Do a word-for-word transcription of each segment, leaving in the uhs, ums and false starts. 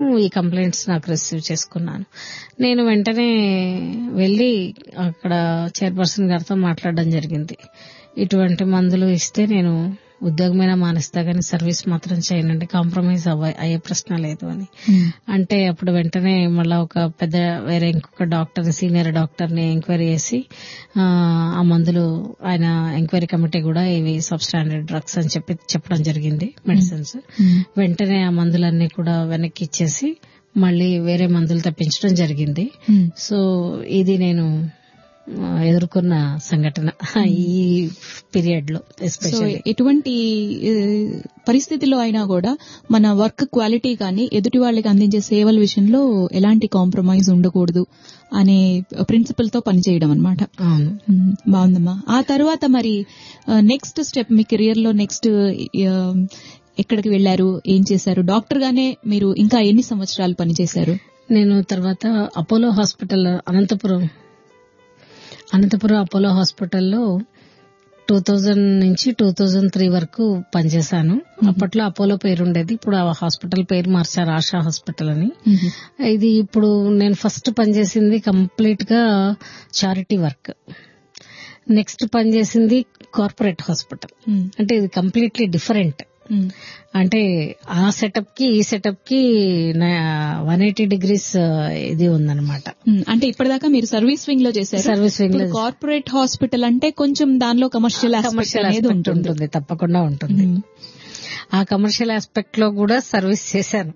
ఈ కంప్లైంట్స్ నాకు రిసీవ్ చేసుకున్నాను. నేను వెంటనే వెళ్లి అక్కడ చైర్పర్సన్ గారితో మాట్లాడడం జరిగింది. ఇటువంటి మందులు ఇస్తే నేను ఉద్యోగమైనా మానేస్తా గానీ సర్వీస్ మాత్రం చేయనండి, కాంప్రమైజ్ అవ్వ అయ్యే ప్రశ్న లేదు అని అంటే అప్పుడు వెంటనే మళ్ళా ఒక పెద్ద వేరే ఇంకొక డాక్టర్ సీనియర్ డాక్టర్ ని ఎంక్వైరీ చేసి ఆ మందులు ఆయన ఎంక్వైరీ కమిటీ కూడా ఇవి సబ్ స్టాండర్డ్ డ్రగ్స్ అని చెప్పి చెప్పడం జరిగింది, మెడిసిన్స్. వెంటనే ఆ మందులన్నీ కూడా వెనక్కి ఇచ్చేసి మళ్లీ వేరే మందులు తెప్పించడం జరిగింది. సో ఇది నేను ఎదుర్కొన్న సంఘటన ఈ పీరియడ్ లో. ఎస్పెషల్లీ ఎటువంటి పరిస్థితిలో అయినా కూడా మన వర్క్ క్వాలిటీ కానీ ఎదుటి వాళ్ళకి అందించే సేవల విషయంలో ఎలాంటి కాంప్రమైజ్ ఉండకూడదు అనే ప్రిన్సిపల్ తో పనిచేయడం అనమాట. బాగుందమ్మా. ఆ తర్వాత మరి నెక్స్ట్ స్టెప్ మీ కెరియర్ లో నెక్స్ట్ ఎక్కడికి వెళ్లారు, ఏం చేశారు? డాక్టర్ గానే మీరు ఇంకా ఎన్ని సంవత్సరాలు పనిచేశారు? నేను తర్వాత Apollo hospital Anantapuram Anantapuram Apollo హాస్పిటల్లో టూ థౌజండ్ నుంచి టూ థౌజండ్ త్రీ వరకు పనిచేశాను. అప్పట్లో అపోలో పేరు ఉండేది, ఇప్పుడు ఆ హాస్పిటల్ పేరు మార్చారు ఆశా హాస్పిటల్ అని. ఇది ఇప్పుడు నేను ఫస్ట్ పనిచేసింది కంప్లీట్ గా చారిటీ వర్క్. నెక్స్ట్ పనిచేసింది కార్పొరేట్ హాస్పిటల్. అంటే ఇది కంప్లీట్లీ డిఫరెంట్. అంటే ఆ సెటప్ కి ఈ సెటప్ కి వన్ ఎయిటీ డిగ్రీస్ ఇది ఉందన్నమాట. అంటే ఇప్పటిదాకా మీరు సర్వీస్ వింగ్ లో చేశారు. సర్వీస్ వింగ్ లో కార్పొరేట్ హాస్పిటల్ అంటే కొంచెం దానిలో కమర్షియల్ కమర్షియల్ ఆస్పెక్ట్ ఉంటుంది, తప్పకుండా ఉంటుంది. ఆ కమర్షియల్ ఆస్పెక్ట్ లో కూడా సర్వీస్ చేశాను.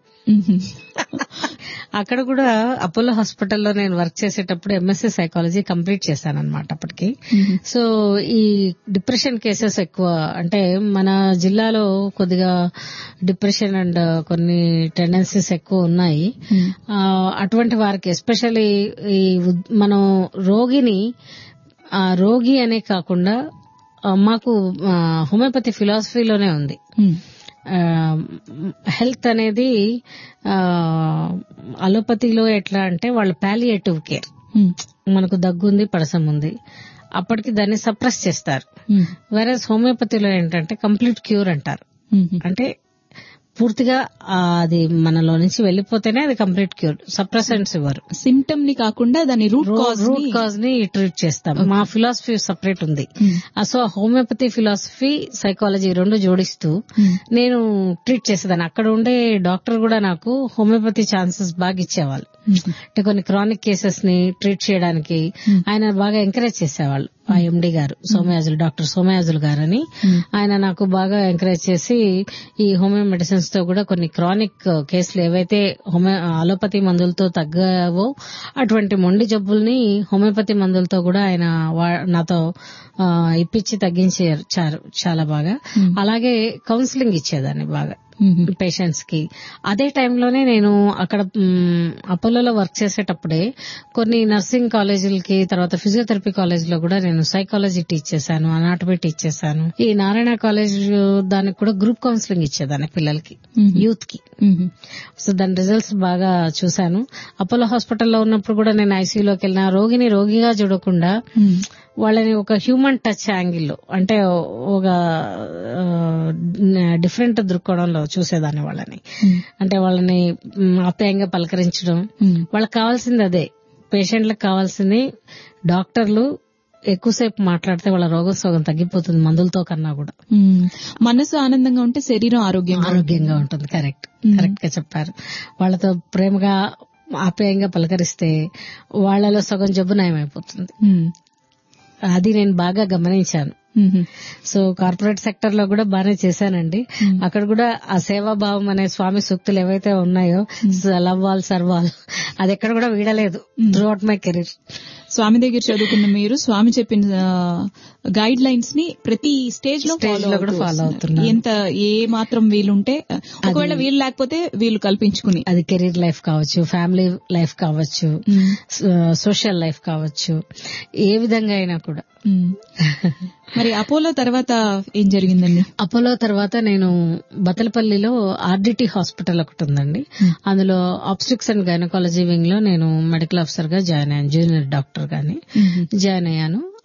అక్కడ కూడా అపోలో హాస్పిటల్లో నేను వర్క్ చేసేటప్పుడు ఎంఎస్సీ సైకాలజీ కంప్లీట్ చేశాను అనమాట అప్పటికి. సో ఈ డిప్రెషన్ కేసెస్ ఎక్కువ, అంటే మన జిల్లాలో కొద్దిగా డిప్రెషన్ అండ్ కొన్ని టెండెన్సీస్ ఎక్కువ ఉన్నాయి. అటువంటి వారికి ఎస్పెషల్లీ ఈ మనం రోగిని ఆ రోగి అనే కాకుండా మాకు హోమియోపతి ఫిలాసఫీలోనే ఉంది. హెల్త్ అనేది అలోపతిలో ఎట్లా అంటే వాళ్ళు పాలియేటివ్ కేర్, మనకు దగ్గుంది పడసం ఉంది అప్పటికి దాన్ని సప్రెస్ చేస్తారు. వేరే హోమియోపతిలో ఏంటంటే కంప్లీట్ క్యూర్ అంటారు. అంటే పూర్తిగా అది మనలో నుంచి వెళ్లిపోతేనే అది కంప్లీట్ క్యూర్. సప్రెసెంట్స్ ఇవ్వరు, సిమ్టమ్ ని కాకుండా దాని రూట్ కాజ్ రూట్ కాజ్ ని ట్రీట్ చేస్తాం. మా ఫిలాసఫీ సపరేట్ ఉంది. సో హోమియోపతి ఫిలాసఫీ సైకాలజీ రెండు జోడిస్తూ నేను ట్రీట్ చేసేదాన్ని. అక్కడ ఉండే డాక్టర్ కూడా నాకు హోమియోపతి ఛాన్సెస్ బాగా ఇచ్చేవాళ్ళు. అంటే కొన్ని క్రానిక్ కేసెస్ ని ట్రీట్ చేయడానికి ఆయన బాగా ఎంకరేజ్ చేసేవాళ్ళు. ఆ ఎండి గారు సోమయాజులు, డాక్టర్ సోమయాజులు గారు అని ఆయన నాకు బాగా ఎంకరేజ్ చేసి ఈ హోమియో మెడిసిన్స్ తో కూడా కొన్ని క్రానిక్ కేసులు ఏవైతే హోమియో అలోపతి మందులతో తగ్గవో అటువంటి మొండి జబ్బుల్ని హోమియోపతి మందులతో కూడా ఆయన నాతో ఇప్పించి తగ్గించారు చాలా బాగా. అలాగే కౌన్సిలింగ్ ఇచ్చేదాన్ని బాగా పేషెంట్స్ కి. అదే టైంలోనే నేను అక్కడ అపోలోలో వర్క్ చేసేటప్పుడే కొన్ని నర్సింగ్ కాలేజీలకి, తర్వాత ఫిజియోథెరపీ కాలేజీలో కూడా నేను సైకాలజీ టీచ్ చేశాను, అనాటమీ టీచ్ చేశాను. ఈ నారాయణ కాలేజ్ దానికి కూడా గ్రూప్ కౌన్సిలింగ్ ఇచ్చేదాన్ని పిల్లలకి, యూత్ కి. సో దాని రిజల్ట్స్ బాగా చూశాను. అపోలో హాస్పిటల్లో ఉన్నప్పుడు కూడా నేను ఐసీయూలోకి వెళ్ళిన రోగిని రోగిగా చూడకుండా వాళ్ళని ఒక హ్యూమన్ టచ్ యాంగిల్లో, అంటే ఒక డిఫరెంట్ దృక్కోణంలో చూసేదాన్ని వాళ్ళని. అంటే వాళ్ళని ఆప్యాయంగా పలకరించడం, వాళ్ళకి కావాల్సింది అదే. పేషెంట్లకు కావాల్సింది డాక్టర్లు ఎక్కువసేపు మాట్లాడితే వాళ్ళ రోగ సోగం తగ్గిపోతుంది మందులతో కన్నా కూడా. మనసు ఆనందంగా ఉంటే శరీరం ఆరోగ్యంగా ఆరోగ్యంగా ఉంటుంది. కరెక్ట్ కరెక్ట్ గా చెప్పారు. వాళ్ళతో ప్రేమగా ఆప్యాయంగా పలకరిస్తే వాళ్ళలో సగం జబ్బు నయమైపోతుంది. అది నేను బాగా గమనించాను. సో కార్పొరేట్ సెక్టర్ లో కూడా బాగానే చేశానండి. అక్కడ కూడా ఆ సేవాభావం అనే స్వామి సూక్తులు ఏవైతే ఉన్నాయో, లవ్ ఆల్ సర్వ్ ఆల్, అది ఎక్కడ కూడా వీడలేదు త్రూ అవుట్ మై కెరీర్. స్వామి దగ్గర చదువుకున్న మీరు స్వామి చెప్పిన గైడ్ లైన్స్ ని ప్రతి స్టేజ్ లో కూడా ఫాలో అవుతున్నారు. ఎంత ఏ మాత్రం వీలుంటే, ఒకవేళ వీలు లేకపోతే వీలు కల్పించుకుని, అది కెరీర్ లైఫ్ కావచ్చు, ఫ్యామిలీ లైఫ్ కావచ్చు, సోషల్ లైఫ్ కావచ్చు, ఏ విధంగా అయినా కూడా. మరి అపోలో తర్వాత ఏం జరిగిందండి? అపోలో తర్వాత నేను బతలపల్లిలో ఆర్డిటి హాస్పిటల్ ఒకటి ఉందండి, అందులో ఆబ్స్ట్రిక్స్ అండ్ గైనకాలజీ వింగ్ లో నేను మెడికల్ ఆఫీసర్ గా జాయిన్ అయ్యాను, జూనియర్ డాక్టర్ గాని జాయిన్ అయ్యాను.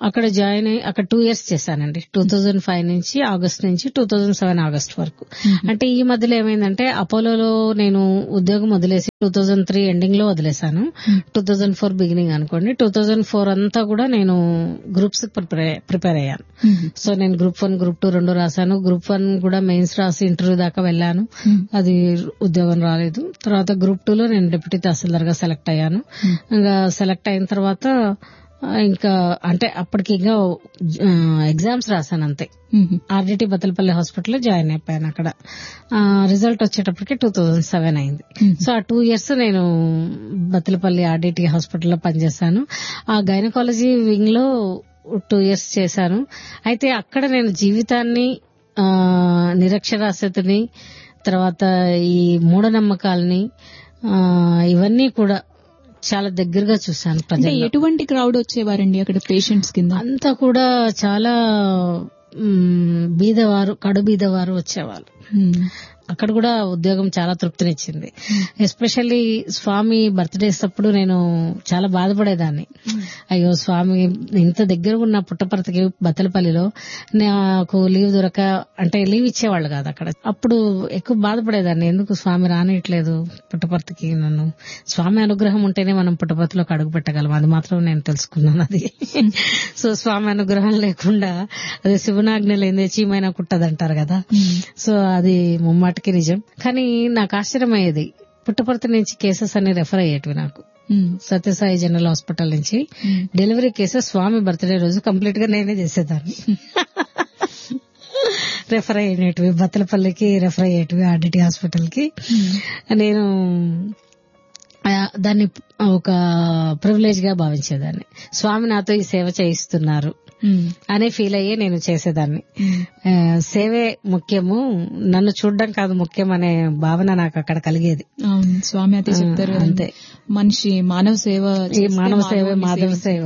అక్కడ జాయిన్ అయ్యి అక్కడ టూ ఇయర్స్ చేశానండి. టూ థౌజండ్ ఫైవ్ నుంచి ఆగస్ట్ నుంచి టూ థౌజండ్ సెవెన్ ఆగస్ట్ వరకు. అంటే ఈ మధ్యలో ఏమైందంటే అపోలోలో నేను ఉద్యోగం వదిలేసి టూ థౌజండ్ త్రీ ఎండింగ్ లో వదిలేశాను. టూ థౌజండ్ ఫోర్ బిగినింగ్ అనుకోండి. టూ థౌజండ్ ఫోర్ అంతా కూడా నేను గ్రూప్స్ ప్రిపేర్ అయ్యాను. సో నేను గ్రూప్ వన్ గ్రూప్ టూ రెండు రాశాను. గ్రూప్ వన్ కూడా మెయిన్స్ రాసి ఇంటర్వ్యూ దాకా వెళ్ళాను. అది ఉద్యోగం రాలేదు. తర్వాత గ్రూప్ టూ లో నేను డిప్యూటీ తహసీల్దార్ గా సెలెక్ట్ అయ్యాను. ఇంకా సెలెక్ట్ అయిన తర్వాత ఇంకా అంటే అప్పటికి ఇంకా ఎగ్జామ్స్ రాశాను అంతే. ఆర్డిటి బతలపల్లి హాస్పిటల్లో జాయిన్ అయిపోయాను. అక్కడ రిజల్ట్ వచ్చేటప్పటికి టూ థౌజండ్ సెవెన్ అయింది. సో ఆ టూ ఇయర్స్ నేను బతలపల్లి ఆర్డిటి హాస్పిటల్లో పనిచేశాను. ఆ గైనకాలజీ వింగ్ లో టూ ఇయర్స్ చేశాను. అయితే అక్కడ నేను జీవితాన్ని, నిరక్షరాస్యతని, తర్వాత ఈ మూఢనమ్మకాలని ఇవన్నీ కూడా చాలా దగ్గరగా చూశాను. ప్రజలు ఎటువంటి క్రౌడ్ వచ్చేవారండి అక్కడ పేషెంట్స్ కింద? అంతా కూడా చాలా బీదవారు, కడు బీదవారు వచ్చేవాళ్ళు. అక్కడ కూడా ఉద్యోగం చాలా తృప్తినిచ్చింది. ఎస్పెషల్లీ స్వామి బర్త్డేస్ అప్పుడు నేను చాలా బాధపడేదాన్ని. అయ్యో స్వామి ఇంత దగ్గర ఉన్న పుట్టపర్తికి బత్తలపల్లిలో నాకు లీవ్ దొరక, అంటే లీవ్ ఇచ్చేవాళ్ళు కాదు అక్కడ. అప్పుడు ఎక్కువ బాధపడేదాన్ని, ఎందుకు స్వామి రానియట్లేదు పుట్టపర్తికి. నన్ను స్వామి అనుగ్రహం ఉంటేనే మనం పుట్టపర్తిలోకి అడుగు పెట్టగలం, అది మాత్రం నేను తెలుసుకున్నాను. అది సో స్వామి అనుగ్రహం లేకుండా అదే శివనాజ్ఞ లేదే చీమైనా కుట్టదంటారు కదా. సో అది ముమ్మాటి నిజం. కానీ నాకు ఆశ్చర్యమయ్యేది, పుట్టపర్తి నుంచి కేసెస్ అన్ని రెఫర్ అయ్యేటివి నాకు. సత్యసాయి జనరల్ హాస్పిటల్ నుంచి డెలివరీ కేసెస్ స్వామి బర్త్డే రోజు కంప్లీట్ గా నేనే చేసేదాన్ని. రెఫర్ అయ్యేటివి బత్తలపల్లికి, రెఫర్ అయ్యేటివి ఆర్డిటి హాస్పిటల్ కి. నేను దాన్ని ఒక ప్రివిలేజ్ గా భావించేదాన్ని. స్వామి నాతో ఈ సేవ చేయిస్తున్నారు అనే ఫీల్ అయ్యే నేను చేసేదాన్ని. సేవే ముఖ్యము, నన్ను చూడడం కాదు ముఖ్యం అనే భావన నాకు అక్కడ కలిగేది. స్వామి అయితే చెప్తారు అంతే, మనిషి మానవ సేవ, మానవ సేవ మాధవ సేవ.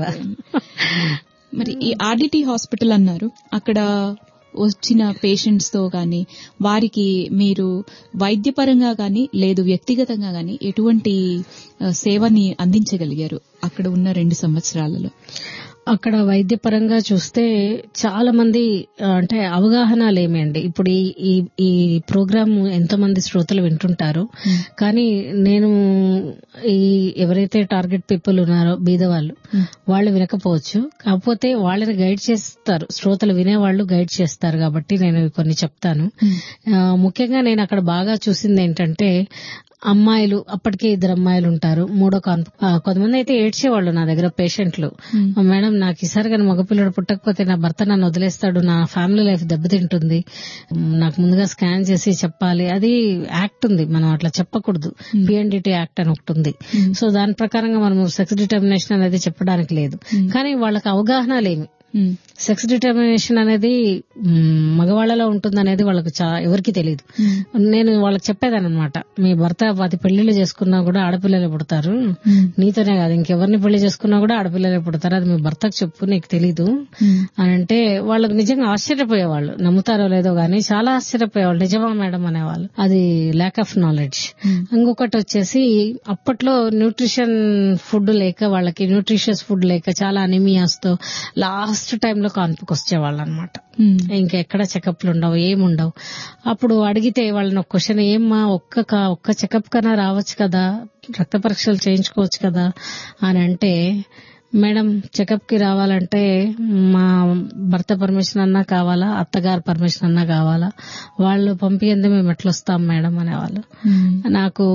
మరి ఈ ఆర్డిటి హాస్పిటల్ అన్నారు, అక్కడ వచ్చిన పేషెంట్స్ తో గాని వారికి మీరు వైద్యపరంగా గాని లేదు వ్యక్తిగతంగా గాని ఎటువంటి సేవని అందించగలిగారు అక్కడ ఉన్న రెండు సంవత్సరాలలో? అక్కడ వైద్యపరంగా చూస్తే చాలా మంది అంటే అవగాహన లేమండి. ఇప్పుడు ఈ ఈ ప్రోగ్రామ్ ఎంతమంది శ్రోతలు వింటుంటారు, కానీ నేను ఈ ఎవరైతే టార్గెట్ పీపుల్ ఉన్నారో బీదవాళ్ళు, వాళ్ళు వినకపోవచ్చు. కాకపోతే వాళ్ళని గైడ్ చేస్తారు, శ్రోతలు వినేవాళ్ళు గైడ్ చేస్తారు. కాబట్టి నేను కొన్ని చెప్తాను. ముఖ్యంగా నేను అక్కడ బాగా చూసింది ఏంటంటే, అమ్మాయిలు, అప్పటికే ఇద్దరు అమ్మాయిలు ఉంటారు, మూడో కాన్పు. కొంతమంది అయితే ఏడ్చేవాళ్ళు నా దగ్గర పేషెంట్లు, మేడం నాకు ఈసారి కానీ మగపిల్లడు పుట్టకపోతే నా భర్త నన్ను వదిలేస్తాడు, నా ఫ్యామిలీ లైఫ్ దెబ్బతింటుంది, నాకు ముందుగా స్కాన్ చేసి చెప్పాలి. అది యాక్ట్ ఉంది, మనం అట్లా చెప్పకూడదు. పిఎన్డిటి యాక్ట్ అని ఒకటి ఉంది. సో దాని ప్రకారంగా మనం సెక్స్ డిటర్మినేషన్ అనేది చెప్పడానికి లేదు. కానీ వాళ్ళకి అవగాహన లేమి. సెక్స్ డిటర్మినేషన్ అనేది మగవాళ్లలో ఉంటుంది అనేది వాళ్ళకి ఎవరికి తెలియదు. నేను వాళ్ళకి చెప్పేదాన్ని అనమాట, మీ భర్త పది పెళ్లిళ్ళు చేసుకున్నా కూడా ఆడపిల్లలే పుడతారు, నీతోనే కాదు ఇంకెవరిని పెళ్లి చేసుకున్నా కూడా ఆడపిల్లలే పుడతారు, అది మీ భర్తకు చెప్పు, నీకు తెలీదు అని అంటే వాళ్ళకి నిజంగా ఆశ్చర్యపోయేవాళ్ళు. నమ్ముతారో లేదో గానీ చాలా ఆశ్చర్యపోయేవాళ్ళు, నిజమా మేడం అనేవాళ్ళు. అది ల్యాక్ ఆఫ్ నాలెడ్జ్. ఇంకొకటి వచ్చేసి అప్పట్లో న్యూట్రిషన్ ఫుడ్ లేక, వాళ్ళకి న్యూట్రిషియస్ ఫుడ్ లేక చాలా అనిమియాస్ తో లాస్ట్ టైంలో కాన్పుకి వచ్చేవాళ్ళు అనమాట. ఇంకా ఎక్కడ చెకప్లు ఉండవు, ఏముండవు. అప్పుడు అడిగితే వాళ్ళని ఒక క్వశ్చన్, ఏమ్మా ఒక్క ఒక్క చెకప్ కన్నా రావచ్చు కదా, రక్త పరీక్షలు చేయించుకోవచ్చు కదా అని అంటే, మేడం చెకప్ కి రావాలంటే మా భర్త పర్మిషన్ అన్నా కావాలా, అత్తగారు పర్మిషన్ అన్నా కావాలా, వాళ్ళు పంపించింది మేము ఎట్లా వస్తాం మేడం అనేవాళ్ళు. నాకు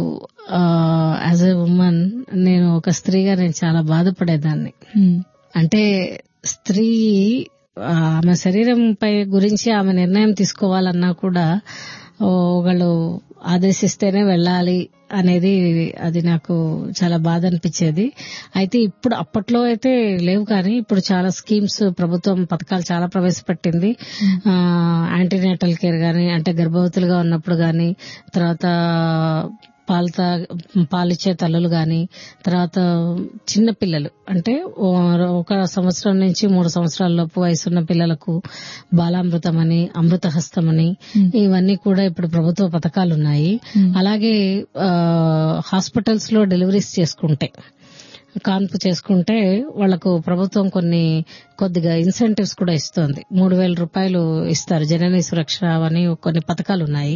యాజ్ ఎ ఉమెన్, నేను ఒక స్త్రీగా నేను చాలా బాధపడేదాన్ని. అంటే స్త్రీ ఆమె శరీరంపై గురించి ఆమె నిర్ణయం తీసుకోవాలన్నా కూడా ఒకళ్ళు ఆదేశిస్తేనే వెళ్ళాలి అనేది, అది నాకు చాలా బాధ అనిపించేది. అయితే ఇప్పుడు అప్పట్లో అయితే లేవు, కానీ ఇప్పుడు చాలా స్కీమ్స్, ప్రభుత్వం పథకాలు చాలా ప్రవేశపెట్టింది. యాంటీనేటల్ కేర్ గాని, అంటే గర్భవతులుగా ఉన్నప్పుడు గాని, తర్వాత పాలత పాలిచ్చే తల్లులు గాని, తర్వాత చిన్న పిల్లలు అంటే ఒక సంవత్సరం నుంచి మూడు సంవత్సరాల లోపు వయసున్న పిల్లలకు బాలామృతం అని, అమృతహస్తం అని, ఇవన్నీ కూడా ఇప్పుడు ప్రభుత్వ పథకాలు ఉన్నాయి. అలాగే హాస్పిటల్స్ లో డెలివరీస్ చేసుకుంటే కాన్పు చేసుకుంటే వాళ్లకు ప్రభుత్వం కొన్ని కొద్దిగా ఇన్సెంటివ్స్ కూడా ఇస్తోంది. మూడు వేల రూపాయలు ఇస్తారు. జననీ సురక్ష అని కొన్ని పథకాలు ఉన్నాయి.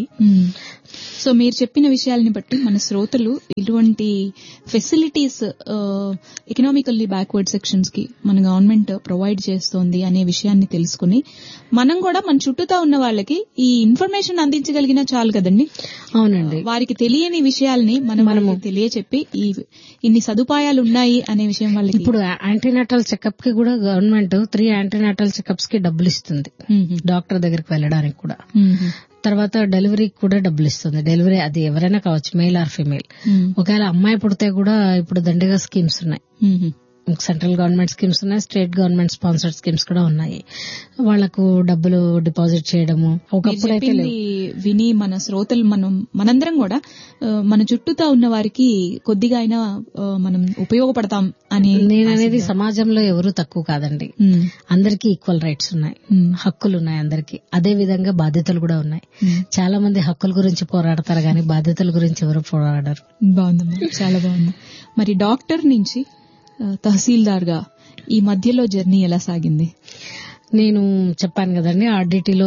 సో మీరు చెప్పిన విషయాలని బట్టి మన శ్రోతలు ఇటువంటి ఫెసిలిటీస్ ఎకనామికల్లీ బ్యాక్వర్డ్ సెక్షన్స్ కి మన గవర్నమెంట్ ప్రొవైడ్ చేస్తోంది అనే విషయాన్ని తెలుసుకుని మనం కూడా మన చుట్టూతా ఉన్న వాళ్ళకి ఈ ఇన్ఫర్మేషన్ అందించగలిగినా చాలు కదండి. అవునండి. వారికి తెలియని విషయాల్ని మనం మనము తెలియచెప్పి ఈ ఇన్ని సదుపాయాలు ఉన్నాయి అనే విషయం వాళ్ళకి. ఇప్పుడు యాంటీనాటల్ చెకప్ కి కూడా గవర్నమెంట్ త్రీ యాంటీనాటల్ చెకప్స్ కి డబ్బులు ఇస్తుంది, డాక్టర్ దగ్గరికి వెళ్ళడానికి కూడా. తర్వాత డెలివరీకి కూడా డబ్బులు ఇస్తుంది. డెలివరీ అది ఎవరైనా కావచ్చు, మేల్ ఆర్ ఫీమేల్. ఒకవేళ అమ్మాయి పుడితే కూడా ఇప్పుడు దండిగా స్కీమ్స్ ఉన్నాయి. సెంట్రల్ గవర్నమెంట్ స్కీమ్స్ ఉన్నాయి, స్టేట్ గవర్నమెంట్ స్పాన్సర్డ్ స్కీమ్స్ కూడా ఉన్నాయి. వాళ్లకు డబ్బులు డిపాజిట్ చేయడము ఒకప్పుడు అయితే విని మన శ్రోతలు మనం మనందరం కూడా మన చుట్టూతా ఉన్న వారికి కొద్దిగా అయినా మనం ఉపయోగపడతాం అని నేననేది. సమాజంలో ఎవరు తక్కువ కాదండి, అందరికీ ఈక్వల్ రైట్స్ ఉన్నాయి, హక్కులు ఉన్నాయి అందరికీ. అదే విధంగా బాధ్యతలు కూడా ఉన్నాయి. చాలా మంది హక్కుల గురించి పోరాడతారు కానీ బాధ్యతల గురించి ఎవరు పోరాడరు. బాగుందమ్మా, చాలా బాగుంది. మరి డాక్టర్ నుంచి తహసీల్దార్ గా ఈ మధ్యలో జర్నీ ఎలా సాగింది? నేను చెప్పాను కదండి, ఆర్డిటీలో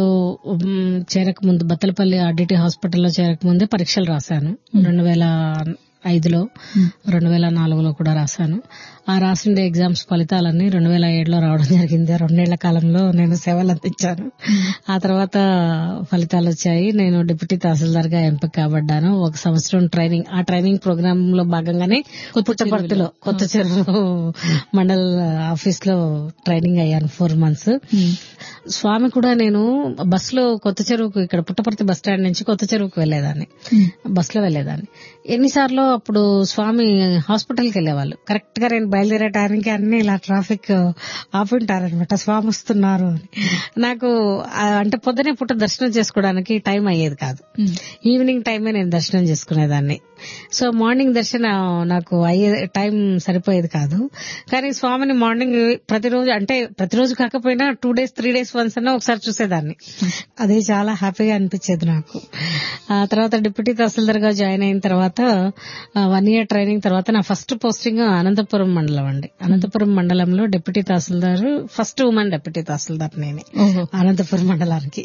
చేరక ముందు, బత్తలపల్లి ఆర్డిటీ హాస్పిటల్లో చేరక ముందే పరీక్షలు రాశాను. రెండు వేల ఐదులో రెండు వేల నాలుగులో కూడా రాశాను. ఆ రాసిన ఎగ్జామ్స్ ఫలితాలన్నీ రెండు వేల ఏడులో రావడం జరిగింది. రెండేళ్ల కాలంలో నేను సేవలు అందించాను. ఆ తర్వాత ఫలితాలు వచ్చాయి. నేను డిప్యూటీ తహసీల్దార్ గా ఎంపిక కాబడ్డాను. ఒక సంవత్సరం ట్రైనింగ్, ఆ ట్రైనింగ్ ప్రోగ్రామ్ లో భాగంగానే పుట్టపర్తిలో కొత్త చెరువు మండల్ ఆఫీస్ లో ట్రైనింగ్ అయ్యాను ఫోర్ మంత్స్. స్వామి కూడా నేను బస్ లో కొత్త చెరువుకు, ఇక్కడ పుట్టపర్తి బస్ స్టాండ్ నుంచి కొత్త చెరువుకు వెళ్లేదాన్ని, బస్ లో వెళ్లేదాన్ని. ఎన్నిసార్లు అప్పుడు స్వామి హాస్పిటల్కి వెళ్లేవాళ్ళు. కరెక్ట్ గా నేను బయలుదేరే టైంకి అన్ని ఇలా ట్రాఫిక్ ఆపుంటారనమాట, స్వామి వస్తున్నారు అని. నాకు అంటే పొద్దునే పుట్ట దర్శనం చేసుకోవడానికి టైం అయ్యేది కాదు. ఈవినింగ్ టైమే నేను దర్శనం చేసుకునేదాన్ని. సో మార్నింగ్ దర్శనం నాకు అయ్యే టైం సరిపోయేది కాదు. కానీ స్వామిని మార్నింగ్ ప్రతిరోజు, అంటే ప్రతిరోజు కాకపోయినా two days three days once అన్నా ఒకసారి చూసేదాన్ని. అదే చాలా హ్యాపీగా అనిపించేది నాకు. ఆ తర్వాత డిప్యూటీ తహసీల్దార్ గా జాయిన్ అయిన తర్వాత వన్ ఇయర్ ట్రైనింగ్ తర్వాత నా ఫస్ట్ పోస్టింగ్ అనంతపురం మండలం అండి. అనంతపురం మండలంలో డిప్యూటీ తహసీల్దార్, ఫస్ట్ ఉమెన్ డిప్యూటీ తహసీల్దార్ నేనే అనంతపురం మండలానికి.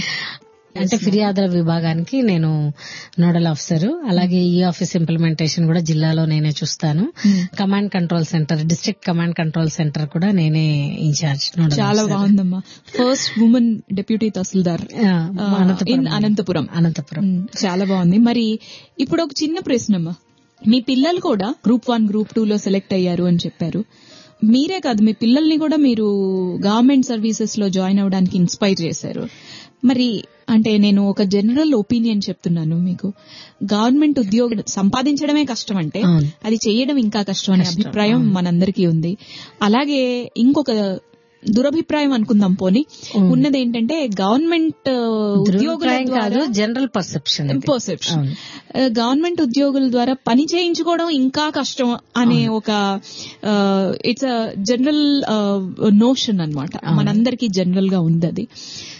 అంటే ఫిర్యాదుల విభాగానికి నేను నోడల్ ఆఫీసర్. అలాగే ఈ ఆఫీస్ ఇంప్లిమెంటేషన్ కూడా జిల్లాలో నేనే చూస్తాను. Command control centre, district command control centre కూడా నేనే ఇన్ఛార్జ్. చాలా బాగుందమ్మా. ఫస్ట్ ఉమెన్ డిప్యూటీ తహసీల్దార్ అనంతపురం. అనంతపురం చాలా బాగుంది. మరి ఇప్పుడు ఒక చిన్న ప్రశ్నమ్మా, మీ పిల్లలు కూడా గ్రూప్ వన్ గ్రూప్ టూ లో సెలెక్ట్ అయ్యారు అని చెప్పారు. మీరే కాదు, మీ పిల్లల్ని కూడా మీరు గవర్నమెంట్ సర్వీసెస్ లో జాయిన్ అవడానికి ఇన్స్పైర్ చేశారు. మరి అంటే నేను ఒక జనరల్ ఒపీనియన్ చెప్తున్నాను మీకు, గవర్నమెంట్ ఉద్యోగం సంపాదించడమే కష్టం అంటే అది చేయడం ఇంకా కష్టం అనే అభిప్రాయం మనందరికీ ఉంది. అలాగే ఇంకొక దురభిప్రాయం అనుకుందాం పోనీ, ఉన్నది ఏంటంటే గవర్నమెంట్ ఉద్యోగుల ద్వారా జనరల్ పర్సెప్షన్ పర్సెప్షన్ గవర్నమెంట్ ఉద్యోగుల ద్వారా పని చేయించుకోవడం ఇంకా కష్టం అనే ఒక ఇట్స్ అ జనరల్ నోషన్ అన్నమాట. మనందరికీ జనరల్ గా ఉంది అది.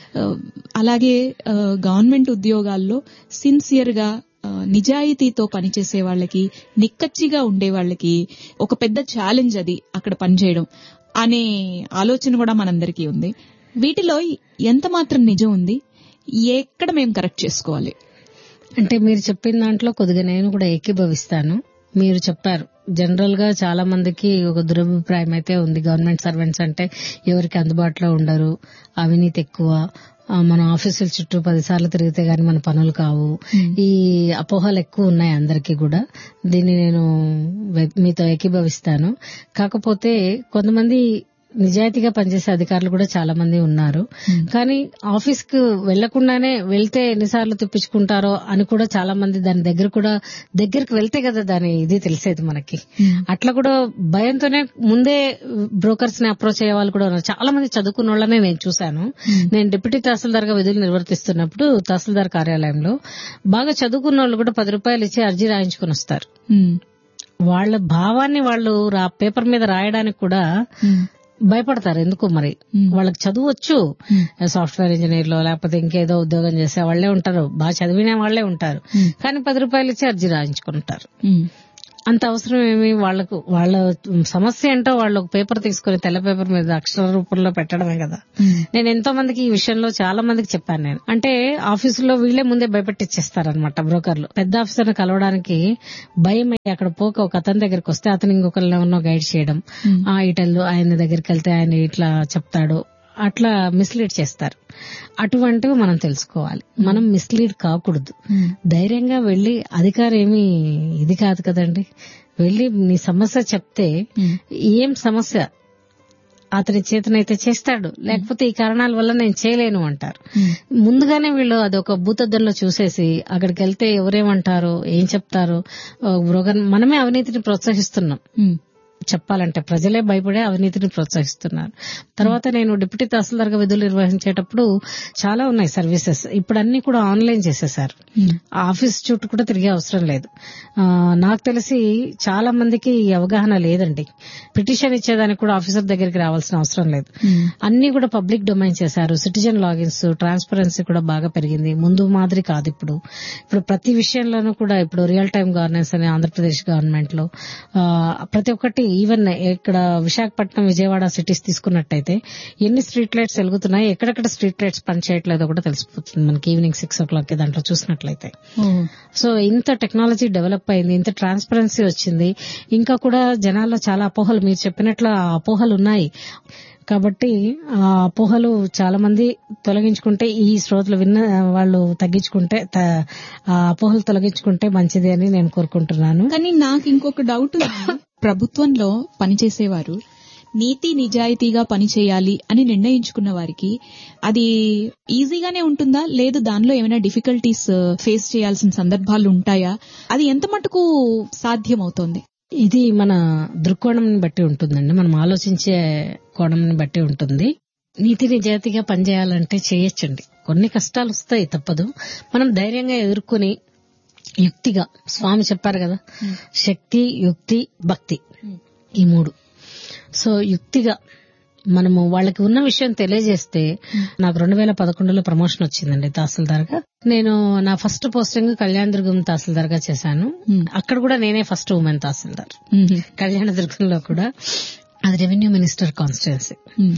అలాగే గవర్నమెంట్ ఉద్యోగాల్లో సిన్సియర్ గా నిజాయితీతో పనిచేసే వాళ్ళకి, నిక్కచ్చిగా ఉండే వాళ్ళకి ఒక పెద్ద ఛాలెంజ్ అది అక్కడ పనిచేయడం అనే ఆలోచన కూడా మనందరికీ ఉంది. వీటిలో ఎంత మాత్రం నిజం ఉంది, ఎక్కడ మేము కరెక్ట్ చేసుకోవాలి? అంటే మీరు చెప్పిన దాంట్లో కొద్దిగా నేను కూడా ఏకీభవిస్తాను. మీరు చెప్పారు, జనరల్ గా చాలా మందికి ఒక దురభిప్రాయం అయితే ఉంది, గవర్నమెంట్ సర్వెంట్స్ అంటే ఎవరికి అందుబాటులో ఉండరు, అవినీతి ఎక్కువ, మన ఆఫీసుల చుట్టూ పదిసార్లు తిరిగితే గాని మన పనులు కావు, ఈ అపోహలు ఎక్కువ ఉన్నాయి అందరికీ కూడా. దీన్ని నేను మీతో ఏకీభవిస్తాను. కాకపోతే కొంతమంది నిజాయితీగా పనిచేసే అధికారులు కూడా చాలా మంది ఉన్నారు. కానీ ఆఫీస్ కు వెళ్లకుండానే వెళ్తే ఎన్నిసార్లు తిప్పించుకుంటారో అని కూడా చాలా మంది, దాని దగ్గర కూడా దగ్గరికి వెళ్తే కదా దాని ఇది తెలిసేది మనకి. అట్లా కూడా భయంతోనే ముందే బ్రోకర్స్ ని అప్రోచ్ అయ్యే వాళ్ళు కూడా ఉన్నారు. చాలా మంది చదువుకున్న వాళ్ళనే నేను చూశాను. నేను డిప్యూటీ తహసీల్దార్ గా విధులు నిర్వర్తిస్తున్నప్పుడు తహసీల్దార్ కార్యాలయంలో బాగా చదువుకున్న వాళ్ళు కూడా పది రూపాయలు ఇచ్చి అర్జీ రాయించుకుని వస్తారు. వాళ్ళ భావాన్ని వాళ్ళు పేపర్ మీద రాయడానికి కూడా భయపడతారు. ఎందుకో మరి, వాళ్ళకి చదువచ్చు, సాఫ్ట్వేర్ ఇంజనీర్ లో లేకపోతే ఇంకేదో ఉద్యోగం చేసే వాళ్లే ఉంటారు, బాగా చదివిన వాళ్లే ఉంటారు, కానీ పది రూపాయలు ఇచ్చి అర్జీ రాయించుకుంటారు. అంత అవసరం ఏమి వాళ్ళకు, వాళ్ళ సమస్య ఏంటో వాళ్ళు ఒక పేపర్ తీసుకుని తెల్ల పేపర్ మీద అక్షర రూపంలో పెట్టడమే కదా. నేను ఎంతో మందికి ఈ విషయంలో చాలా మందికి చెప్పాను. నేను అంటే ఆఫీసులో వీళ్లే ముందే భయపెట్టిచ్చేస్తారనమాట బ్రోకర్లు. పెద్ద ఆఫీసర్ని కలవడానికి భయం అయ్యి అక్కడ పోక ఒక అతని దగ్గరికి వస్తే అతను ఇంకొకరిని ఎవరినో గైడ్ చేయడం, ఆ ఇటల్లు ఆయన దగ్గరికి వెళ్తే ఆయన ఇట్లా చెప్తాడు, అట్లా మిస్లీడ్ చేస్తారు. అటువంటివి మనం తెలుసుకోవాలి. మనం మిస్లీడ్ కాకూడదు. ధైర్యంగా వెళ్లి, అధికారి ఏమి ఇది కాదు కదండి, వెళ్లి నీ సమస్య చెప్తే ఏం సమస్య అతని చేతనైతే చేస్తాడు, లేకపోతే ఈ కారణాల వల్ల నేను చేయలేను అంటారు. ముందుగానే వీళ్ళు అదొక భూతద్దంలో చూసేసి అక్కడికి వెళ్తే ఎవరేమంటారో ఏం చెప్తారో, మనమే అవినీతిని ప్రోత్సహిస్తున్నాం. చెప్పాలంటే ప్రజలే భయపడే అవినీతిని ప్రోత్సహిస్తున్నారు. తర్వాత నేను డిప్యూటీ తహసీల్దార్గా విధులు నిర్వహించేటప్పుడు చాలా ఉన్నాయి సర్వీసెస్. ఇప్పుడు అన్ని కూడా ఆన్లైన్ చేసేసారు. ఆఫీస్ చుట్టూ కూడా తిరిగే అవసరం లేదు. నాకు తెలిసి చాలా మందికి అవగాహన లేదండి. పిటిషన్ ఇచ్చేదానికి కూడా ఆఫీసర్ దగ్గరికి రావాల్సిన అవసరం లేదు. అన్ని కూడా పబ్లిక్ డొమైన్ చేశారు. సిటిజన్ లాగిన్స్, ట్రాన్స్పరెన్సీ కూడా బాగా పెరిగింది. ముందు మాదిరి కాదు ఇప్పుడు. ఇప్పుడు ప్రతి విషయంలోనూ కూడా ఇప్పుడు రియల్ టైమ్ గవర్నెన్స్ అని ఆంధ్రప్రదేశ్ గవర్నమెంట్ లో ప్రతి ఒక్కటి, ఈవెన్ ఇక్కడ విశాఖపట్నం, విజయవాడ సిటీస్ తీసుకున్నట్టయితే ఎన్ని స్ట్రీట్ లైట్స్ వెలుగుతున్నాయి, ఎక్కడెక్కడ స్ట్రీట్ లైట్స్ పనిచేయట్లేదో కూడా తెలిసిపోతుంది మనకి ఈవినింగ్ సిక్స్ ఓ క్లాక్ దాంట్లో చూసినట్లయితే. సో ఇంత టెక్నాలజీ డెవలప్ అయింది, ఇంత ట్రాన్స్పరెన్సీ వచ్చింది. ఇంకా కూడా జనాల్లో చాలా అపోహలు, మీరు చెప్పినట్లు ఆ అపోహలు ఉన్నాయి. కాబట్టి ఆ అపోహలు చాలా మంది తొలగించుకుంటే, ఈ శ్రోతలు విన్న వాళ్ళు తగ్గించుకుంటే, ఆ అపోహలు తొలగించుకుంటే మంచిది అని నేను కోరుకుంటున్నాను. కానీ నాకు ఇంకొక డౌట్, ప్రభుత్వంలో పనిచేసేవారు నీతి నిజాయితీగా పనిచేయాలి అని నిర్ణయించుకున్న వారికి అది ఈజీగానే ఉంటుందా, లేదు దానిలో ఏమైనా డిఫికల్టీస్ ఫేస్ చేయాల్సిన సందర్భాలు ఉంటాయా? అది ఎంత మటుకు సాధ్యమవుతోంది? ఇది మన దృక్కోణంని బట్టి ఉంటుందండి, మనం ఆలోచించే కోణంని బట్టి ఉంటుంది. నీతి నిజాయితీగా పనిచేయాలంటే చేయొచ్చండి. కొన్ని కష్టాలు వస్తాయి, తప్పదు. మనం ధైర్యంగా ఎదుర్కొని యుక్తిగా, స్వామి చెప్పారు కదా, శక్తి, యుక్తి, భక్తి, ఈ మూడు. సో యుక్తిగా మనము వాళ్ళకి ఉన్న విషయం తెలియజేస్తే, నాకు రెండు వేల పదకొండులో ప్రమోషన్ వచ్చిందండి తహసీల్దార్గా. నేను నా ఫస్ట్ పోస్టింగ్ కళ్యాణదుర్గం తహసీల్దార్గా చేశాను. అక్కడ కూడా నేనే ఫస్ట్ ఉమెన్ తహసీల్దార్ కళ్యాణదుర్గంలో కూడా. అది రెవెన్యూ మినిస్టర్ కాన్స్టిట్యున్సీ.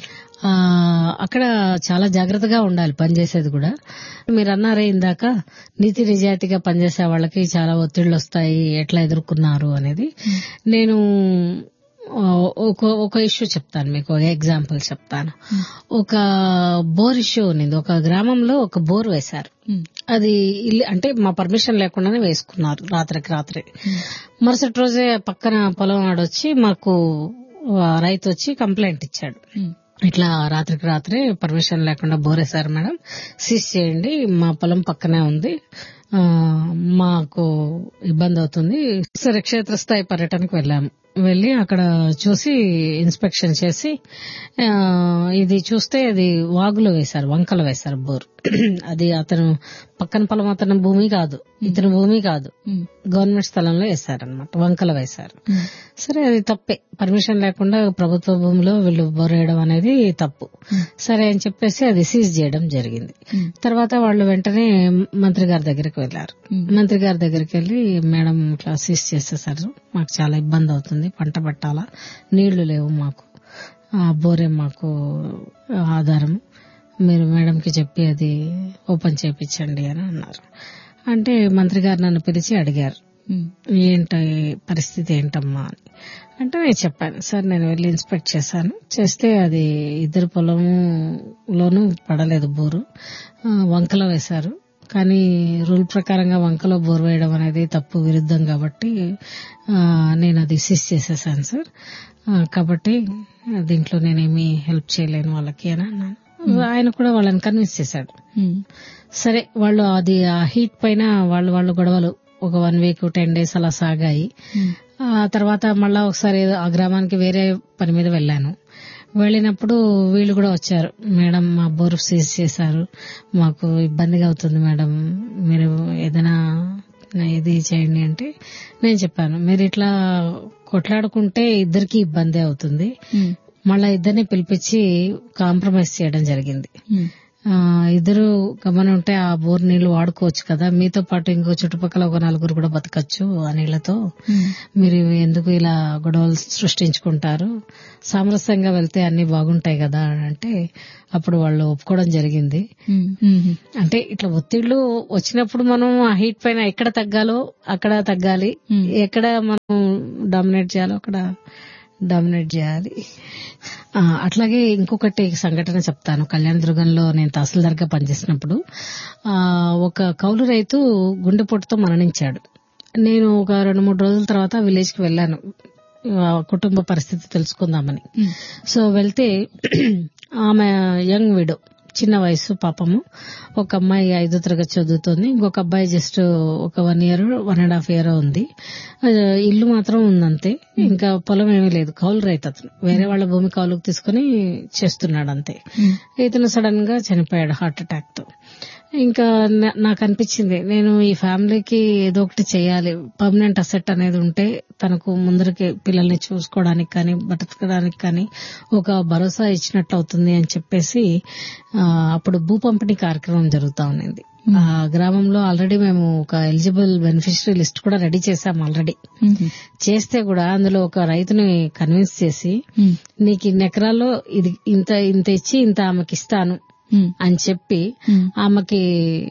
అక్కడ చాలా జాగ్రత్తగా ఉండాలి పనిచేసేది కూడా. మీరు అన్నారే ఇందాక, నీతి నిజాయితీగా పనిచేసే వాళ్ళకి చాలా ఒత్తిళ్లు వస్తాయి, ఎట్లా ఎదుర్కొన్నారు అనేది. నేను ఒక ఒక ఇష్యూ చెప్తాను మీకు, ఒక ఎగ్జాంపుల్ చెప్తాను. ఒక బోర్ ఇష్యూ ఉన్నింది. ఒక గ్రామంలో ఒక బోర్ వేశారు. అది ఇల్లు అంటే మా పర్మిషన్ లేకుండానే వేసుకున్నారు రాత్రికి రాత్రి. మరుసటి రోజే పక్కన పొలం వాడొచ్చి, మాకు రైతు వచ్చి కంప్లైంట్ ఇచ్చాడు, ఇట్లా రాత్రికి రాత్రి పర్మిషన్ లేకుండా బోర్ వేశారు మేడం, సీజ్ చేయండి, మా పొలం పక్కనే ఉంది, మాకు ఇబ్బంది అవుతుంది. సరే, క్షేత్రస్థాయి పర్యటనకు వెళ్ళాము. వెళ్లి అక్కడ చూసి ఇన్స్పెక్షన్ చేసి, ఇది చూస్తే అది వాగులో వేశారు, వంకలు వేశారు బోర్. అది అతను పక్కన పొలం అతని భూమి కాదు, ఇతని భూమి కాదు, గవర్నమెంట్ స్థలంలో వేశారనమాట, వంకలు వేశారు. సరే, అది తప్పే, పర్మిషన్ లేకుండా ప్రభుత్వ భూమిలో వీళ్ళు బోర్ వేయడం అనేది తప్పు. సరే అని చెప్పేసి అది సీజ్ చేయడం జరిగింది. తర్వాత వాళ్ళు వెంటనే మంత్రి గారి దగ్గరికి వెళ్లారు. మంత్రి గారి దగ్గరికి వెళ్లి, మేడం ఇట్లా సీజ్ చేసేసారు, మాకు చాలా ఇబ్బంది అవుతుంది, పంట పట్టాలా, నీళ్లు లేవు మాకు, బోరే మాకు ఆధారం, మీరు మేడంకి చెప్పి అది ఓపెన్ చేయించండి అని అన్నారు. అంటే మంత్రి గారు నన్ను పిలిచి అడిగారు, ఏంట పరిస్థితి ఏంటమ్మా అని. అంటే నేను చెప్పాను, సార్ నేను వెళ్ళి ఇన్స్పెక్ట్ చేశాను, చేస్తే అది ఇద్దరు పొలంలోనూ పడలేదు బోరు, వంకలో వేశారు. కానీ రూల్ ప్రకారంగా వంకలో బోర్ వేయడం అనేది తప్పు, విరుద్ధం కాబట్టి నేను అది సీజ్ చేసేసాను సార్. కాబట్టి దీంట్లో నేనేమి హెల్ప్ చేయలేను వాళ్ళకి అని అన్నాను. ఆయన కూడా వాళ్ళని కన్విన్స్ చేశాడు. సరే, వాళ్ళు అది ఆ హీట్ పైన వాళ్ళు వాళ్ళు గొడవలు ఒక వన్ వీక్ టెన్ డేస్ అలా సాగాయి. ఆ తర్వాత మళ్ళా ఒకసారి ఆ గ్రామానికి వేరే పని మీద వెళ్ళాను. వెళ్ళినప్పుడు వీళ్ళు కూడా వచ్చారు, మేడం మా బోర్ సీజ్ చేశారు, మాకు ఇబ్బందిగా అవుతుంది మేడం, మీరు ఏదైనా ఇది చేయండి అంటే నేను చెప్పాను, మీరు ఇట్లా కొట్లాడుకుంటే ఇద్దరికి ఇబ్బంది అవుతుంది, మళ్ళా ఇద్దరిని పిలిపించి కాంప్రమైజ్ చేయడం జరిగింది. ఆ, ఇద్దరు గమని ఉంటే ఆ బోర్ నీళ్లు వాడుకోవచ్చు కదా, మీతో పాటు ఇంకో చుట్టుపక్కల ఒక నలుగురు కూడా బతకచ్చు ఆ నీళ్లతో, మీరు ఎందుకు ఇలా గొడవలు సృష్టించుకుంటారు, సామరస్యంగా వెళ్తే అన్ని బాగుంటాయి కదా అంటే అప్పుడు వాళ్ళు ఒప్పుకోవడం జరిగింది. అంటే ఇట్లా ఒత్తిళ్లు వచ్చినప్పుడు మనం ఆ హీట్ పైన ఎక్కడ తగ్గాలో అక్కడ తగ్గాలి, ఎక్కడ మనం డామినేట్ చేయాలో అక్కడ డామినేట్ చేయాలి. ఆ, అట్లాగే ఇంకొకటి సంఘటన చెప్తాను. కళ్యాణదుర్గంలో నేను తహసీల్దార్గా పనిచేసినప్పుడు ఆ, ఒక కౌలు రైతు గుండెపోటుతో మరణించాడు. నేను ఒక రెండు మూడు రోజుల తర్వాత విలేజ్ కి వెళ్ళాను ఆ, కుటుంబ పరిస్థితి తెలుసుకుందామని. సో వెళ్తే ఆమె యంగ్ విడో, చిన్న వయసు పాపము. ఒక అమ్మాయి ఐదో తరగతి చదువుతోంది, ఇంకొక అబ్బాయి జస్ట్ ఒక one year one and half year ఉంది. ఇల్లు మాత్రం ఉందంతే, ఇంకా పొలం ఏమీ లేదు. కౌలు రైతు అతను, వేరే వాళ్ళ భూమి కౌలుకు తీసుకుని చేస్తున్నాడు అంతే. ఇతను సడన్ గా చనిపోయాడు హార్ట్ అటాక్ తో. ఇంకా నాకు అనిపించింది నేను ఈ ఫ్యామిలీకి ఏదో ఒకటి చేయాలి, పర్మనెంట్ అసెట్ అనేది ఉంటే తనకు ముందరికి పిల్లల్ని చూసుకోవడానికి కానీ బతకడానికి కానీ ఒక భరోసా ఇచ్చినట్లు అవుతుంది అని చెప్పేసి అప్పుడు భూ పంపిణీ కార్యక్రమం జరుగుతా ఉన్నది. ఆ గ్రామంలో ఆల్రెడీ మేము ఒక ఎలిజిబుల్ బెనిఫిషరీ లిస్ట్ కూడా రెడీ చేశాం. ఆల్రెడీ చేస్తే కూడా అందులో ఒక రైతుని కన్విన్స్ చేసి నీకు ఇన్ని ఎకరాల్లో ఇది ఇంత ఇంత ఇచ్చి ఇంత ఆమెకి ఇస్తాను అని చెప్పి ఆమెకి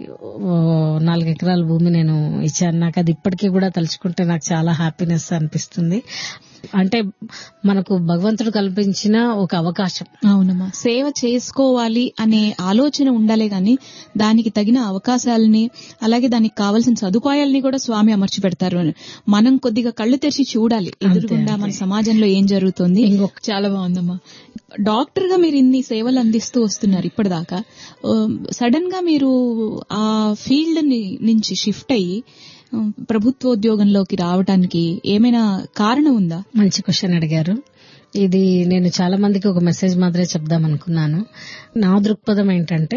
నాలుగు ఎకరాల భూమి నేను ఇచ్చాను. నాకు అది ఇప్పటికీ కూడా తలుచుకుంటే నాకు చాలా హ్యాపీనెస్ అనిపిస్తుంది. అంటే మనకు భగవంతుడు కల్పించిన ఒక అవకాశం. అవునమ్మా, సేవ చేసుకోవాలి అనే ఆలోచన ఉండాలే గాని దానికి తగిన అవకాశాలని అలాగే దానికి కావాల్సిన సదుపాయాలని కూడా స్వామి అమర్చి పెడతారు. మనం కొద్దిగా కళ్ళు తెరిచి చూడాలి ఎదురుగుండా మన సమాజంలో ఏం జరుగుతుంది. చాలా బాగుందమ్మా. డాక్టర్ గా మీరు ఇన్ని సేవలు అందిస్తూ వస్తున్నారు ఇప్పటిదాకా. సడన్ గా మీరు ఆ ఫీల్డ్ నుంచి షిఫ్ట్ అయ్యి ప్రభుత్వోద్యోగంలోకి రావడానికి ఏమైనా కారణం ఉందా? మంచి క్వశ్చన్ అడిగారు. ఇది నేను చాలా మందికి ఒక మెసేజ్ మాత్రమే చెప్దాం అనుకున్నాను. నా దృక్పథం ఏంటంటే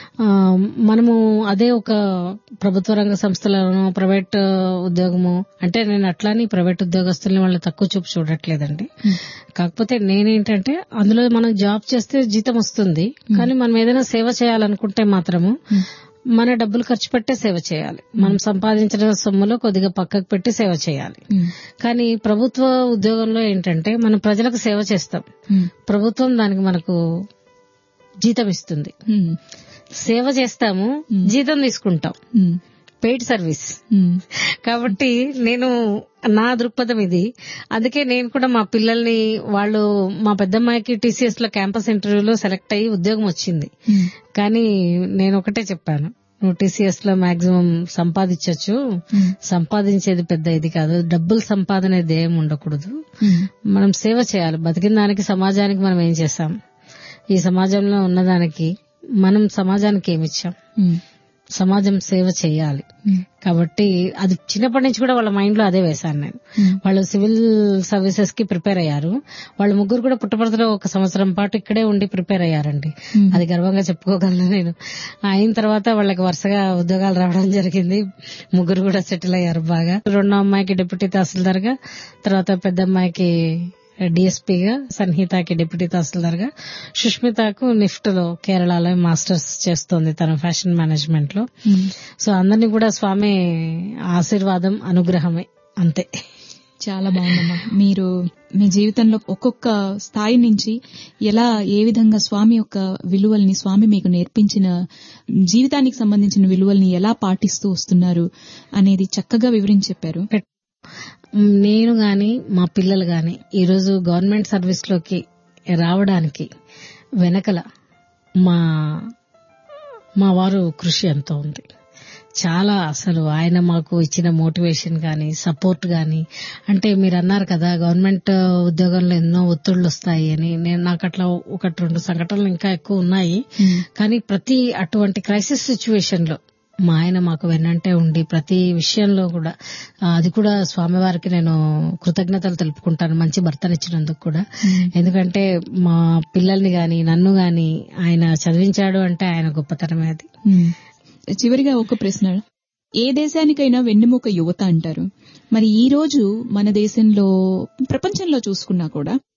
మనము అదే ఒక ప్రభుత్వ రంగ సంస్థలను ప్రైవేట్ ఉద్యోగము అంటే నేను అట్లాని ప్రైవేట్ ఉద్యోగస్తుల్ని వాళ్ళు తక్కువ చూపు చూడట్లేదండి. కాకపోతే నేనేంటంటే అందులో మనం జాబ్ చేస్తే జీతం వస్తుంది, కానీ మనం ఏదైనా సేవ చేయాలనుకుంటే మాత్రము మన డబ్బులు ఖర్చు పెట్టే సేవ చేయాలి. మనం సంపాదించిన సొమ్ములో కొద్దిగా పక్కకు పెట్టి సేవ చేయాలి. కానీ ప్రభుత్వ ఉద్యోగంలో ఏంటంటే మనం ప్రజలకు సేవ చేస్తాం, ప్రభుత్వం దానికి మనకు జీతం ఇస్తుంది. సేవ చేస్తాము, జీతం తీసుకుంటాం, పెయిడ్ సర్వీస్. కాబట్టి నేను నా దృక్పథం ఇది. అందుకే నేను కూడా మా పిల్లల్ని వాళ్ళు మా పెద్దమ్మాయికి టీసీఎస్ లో క్యాంపస్ ఇంటర్వ్యూలో సెలెక్ట్ అయ్యి ఉద్యోగం వచ్చింది. కానీ నేను ఒకటే చెప్పాను, నువ్వు టీసీఎస్ లో మాక్సిమం సంపాదించవచ్చు, సంపాదించేది పెద్ద ఇది కాదు, డబ్బులు సంపాదన ధ్యేయం ఉండకూడదు, మనం సేవ చేయాలి. బతికిన దానికి సమాజానికి మనం ఏం చేస్తాం, ఈ సమాజంలో ఉన్నదానికి మనం సమాజానికి ఏమిచ్చాం, సమాజం సేవ చేయాలి. కాబట్టి అది చిన్నప్పటి నుంచి కూడా వాళ్ళ మైండ్ లో అదే వేశాను నేను. వాళ్ళు సివిల్ సర్వీసెస్ కి ప్రిపేర్ అయ్యారు. వాళ్ళు ముగ్గురు కూడా పుట్టపర్తిలో ఒక సంవత్సరం పాటు ఇక్కడే ఉండి ప్రిపేర్ అయ్యారండి. అది గర్వంగా చెప్పుకోగలను నేను. అయిన తర్వాత వాళ్ళకి వరుసగా ఉద్యోగాలు రావడం జరిగింది. ముగ్గురు కూడా సెటిల్ అయ్యారు బాగా. రెండో అమ్మాయికి డిప్యూటీ తహసీల్దార్ గా, తర్వాత పెద్ద అమ్మాయికి డిఎస్పీగా, సన్హితాకి డిప్యూటీ తహసీల్దార్ గా, సుష్మితకు నిఫ్ట్ లో కేరళలో మాస్టర్స్ చేస్తోంది తన ఫ్యాషన్ మేనేజ్మెంట్ లో. సో అందరినీ కూడా స్వామి ఆశీర్వాదం అనుగ్రహమే అంతే. చాలా బాగుందమ్మా. మీరు మీ జీవితంలో ఒక్కొక్క స్థాయి నుంచి ఎలా ఏ విధంగా స్వామి యొక్క విలువల్ని, స్వామి మీకు నేర్పించిన జీవితానికి సంబంధించిన విలువల్ని ఎలా పాటిస్తూ వస్తున్నారు అనేది చక్కగా వివరించి చెప్పారు. నేను గాని మా పిల్లలు గాని ఈరోజు గవర్నమెంట్ సర్వీస్ లోకి రావడానికి వెనకల మా మా వారు కృషి ఎంతో ఉంది. చాలా అసలు ఆయన మాకు ఇచ్చిన మోటివేషన్ గాని సపోర్ట్ గాని, అంటే మీరు అన్నారు కదా గవర్నమెంట్ ఉద్యోగంలో ఎన్నో ఒత్తిళ్లు వస్తాయి అని. నేను నాకు అట్లా ఒకటి రెండు సంఘటనలు ఇంకా ఎక్కువ ఉన్నాయి. కానీ ప్రతి అటువంటి క్రైసిస్ సిచ్యువేషన్ లో మా ఆయన మాకు వెన్నంటే ఉండి ప్రతి విషయంలో కూడా, అది కూడా స్వామివారికి నేను కృతజ్ఞతలు తెలుపుకుంటాను మంచి భర్తనిచ్చినందుకు కూడా. ఎందుకంటే మా పిల్లల్ని గాని నన్ను గాని ఆయన చదివించాడు అంటే ఆయన గొప్పతనమే అది. చివరిగా ఒక ప్రశ్న, ఏ దేశానికైనా వెన్నెముక యువత అంటారు. మరి ఈ రోజు మన దేశంలో ప్రపంచంలో చూసుకున్నా కూడా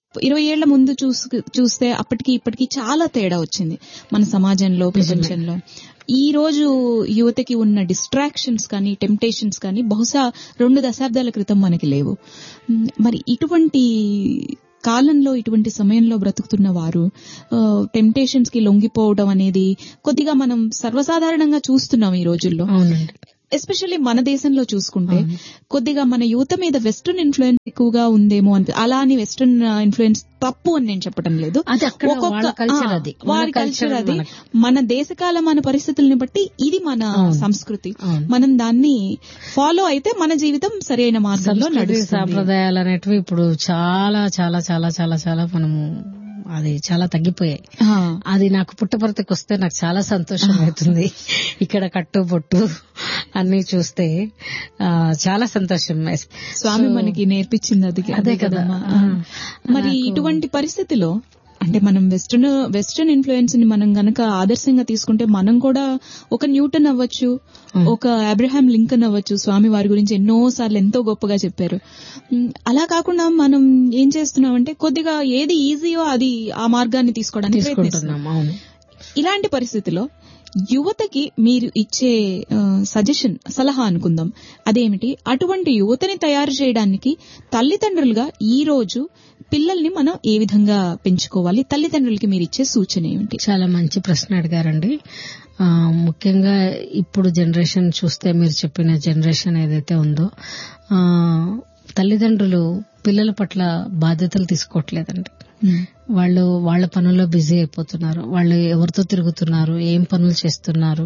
ఇరవై ఏళ్ల ముందు చూసు చూస్తే అప్పటికి ఇప్పటికి చాలా తేడా వచ్చింది మన సమాజంలో, ప్రపంచంలో. ఈ రోజు యువతకి ఉన్న డిస్ట్రాక్షన్స్ కానీ, టెంప్టేషన్స్ కానీ బహుశా రెండు దశాబ్దాల క్రితం మనకి లేవు. మరి ఇటువంటి కాలంలో, ఇటువంటి సమయంలో బ్రతుకుతున్న వారు టెంప్టేషన్స్ కి లొంగిపోవడం అనేది కొద్దిగా మనం సర్వసాధారణంగా చూస్తున్నాం ఈ రోజుల్లో. ఎస్పెషల్లీ మన దేశంలో చూసుకుంటే కొద్దిగా మన యువత మీద వెస్టర్న్ ఇన్ఫ్లుయెన్స్ ఎక్కువగా ఉందేమో అని. అలా అని వెస్టర్న్ ఇన్ఫ్లుయెన్స్ తప్పు అని నేను చెప్పడం లేదు, వారి కల్చర్ అది. మన దేశకాల మన పరిస్థితుల్ని బట్టి ఇది మన సంస్కృతి. మనం దాన్ని ఫాలో అయితే మన జీవితం సరైన మార్గంలో నడుస్తుంది. సాంప్రదాయాలు అనేటివి ఇప్పుడు చాలా చాలా చాలా చాలా చాలా మనము అది చాలా తగ్గిపోయాయి. అది నాకు పుట్టపర్తికి వస్తే నాకు చాలా సంతోషం అవుతుంది. ఇక్కడ కట్టు పొట్టు అన్ని చూస్తే చాలా సంతోషం. స్వామి మనకి నేర్పించింది అది, అదే కదా. మరి ఇటువంటి పరిస్థితిలో అంటే మనం వెస్టర్న్ వెస్టర్న్ ఇన్ఫ్లుయెన్స్ ని మనం గనక ఆదర్శంగా తీసుకుంటే మనం కూడా ఒక న్యూటన్ అవ్వచ్చు, ఒక అబ్రహాం లింకన్ అవ్వచ్చు. స్వామి వారి గురించి ఎన్నో సార్లు ఎంతో గొప్పగా చెప్పారు. అలా కాకుండా మనం ఏం చేస్తున్నామంటే కొద్దిగా ఏది ఈజీయో అది ఆ మార్గాన్ని తీసుకోవడానికి ప్రయత్నిస్తున్నాం. ఇలాంటి పరిస్థితిలో యువతకి మీరు ఇచ్చే సజెషన్, సలహా అనుకుందాం, అదేమిటి? అటువంటి యువతని తయారు చేయడానికి తల్లిదండ్రులుగా ఈ రోజు పిల్లల్ని మనం ఏ విధంగా పెంచుకోవాలి? తల్లిదండ్రులకి మీరు ఇచ్చే సూచన ఏమిటి? చాలా మంచి ప్రశ్న అడిగారండి. ముఖ్యంగా ఇప్పుడు జనరేషన్ చూస్తే, మీరు చెప్పిన జనరేషన్ ఏదైతే ఉందో, తల్లిదండ్రులు పిల్లల పట్ల బాధ్యతలు తీసుకోవట్లేదండి. వాళ్ళు వాళ్ళ పనుల్లో బిజీ అయిపోతున్నారు. వాళ్ళు ఎవరితో తిరుగుతున్నారు, ఏం పనులు చేస్తున్నారు,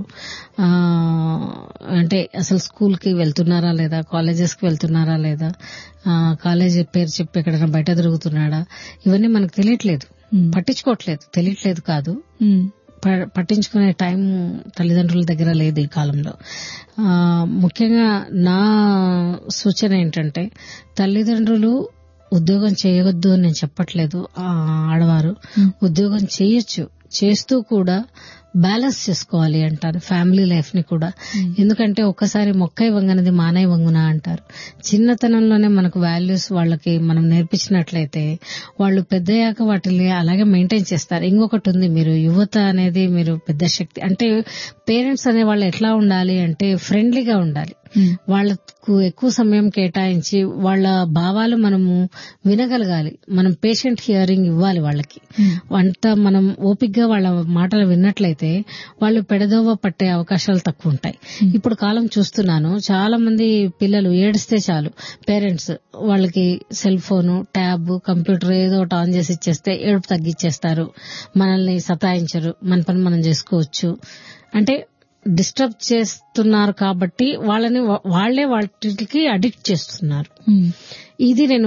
అంటే అసలు స్కూల్ కి వెళ్తున్నారా లేదా, కాలేజెస్ కి వెళ్తున్నారా లేదా, కాలేజ్ పేరు చెప్పి ఎక్కడైనా బయట తిరుగుతున్నాడా, ఇవన్నీ మనకు తెలియట్లేదు, పట్టించుకోవట్లేదు. తెలియట్లేదు కాదు, పట్టించుకునే టైం తల్లిదండ్రుల దగ్గర లేదు ఈ కాలంలో. ముఖ్యంగా నా సూచన ఏంటంటే, తల్లిదండ్రులు ఉద్యోగం చేయవద్దు అని నేను చెప్పట్లేదు. ఆడవారు ఉద్యోగం చేయొచ్చు, చేస్తూ కూడా బ్యాలెన్స్ చేసుకోవాలి అంటారు ఫ్యామిలీ లైఫ్ ని కూడా. ఎందుకంటే ఒక్కసారి మొక్కై వంగనది మానై వంగునా అంటారు. చిన్నతనంలోనే మనకు వాల్యూస్ వాళ్ళకి మనం నేర్పించినట్లయితే వాళ్ళు పెద్దయ్యాక వాటిని అలాగే మెయింటైన్ చేస్తారు. ఇంకొకటి ఉంది, మీరు యువత అనేది మీరు పెద్ద శక్తి అంటే పేరెంట్స్ అనే వాళ్ళు ఎట్లా ఉండాలి అంటే ఫ్రెండ్లీగా ఉండాలి. వాళ్లకు ఎక్కువ సమయం కేటాయించి వాళ్ళ భావాలు మనము వినగలగాలి. మనం పేషెంట్ హియరింగ్ ఇవ్వాలి వాళ్ళకి. అంతా మనం ఓపికగా వాళ్ళ మాటలు విన్నట్లయితే వాళ్ళు పెడదోవ పట్టే అవకాశాలు తక్కువ ఉంటాయి. ఇప్పుడు కాలం చూస్తున్నాను, చాలా మంది పిల్లలు ఏడిస్తే చాలు పేరెంట్స్ వాళ్ళకి సెల్ ఫోను, ట్యాబ్, కంప్యూటర్ ఏదో ఒకటి ఆన్ చేసి ఇచ్చేస్తే ఏడుపు తగ్గిచ్చేస్తారు. మనల్ని సతాయించరు, మన పని మనం చేసుకోవచ్చు అంటే డిస్టర్బ్ చేస్తున్నారు కాబట్టి వాళ్ళని వాళ్లే వాటికి అడిక్ట్ చేస్తున్నారు. ఇది నేను